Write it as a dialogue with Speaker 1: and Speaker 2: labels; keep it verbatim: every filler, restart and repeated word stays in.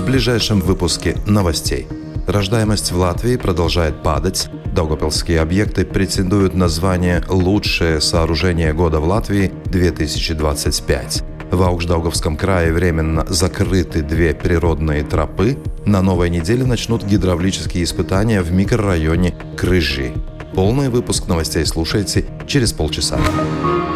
Speaker 1: ближайшем выпуске новостей. Рождаемость в Латвии продолжает падать. Даугавпилские объекты претендуют на звание «Лучшее сооружение года в Латвии две тысячи двадцать пять». В Аукшдаугавском крае временно закрыты две природные тропы. На новой неделе начнут гидравлические испытания в микрорайоне Крыжи. Полный выпуск новостей слушайте через полчаса.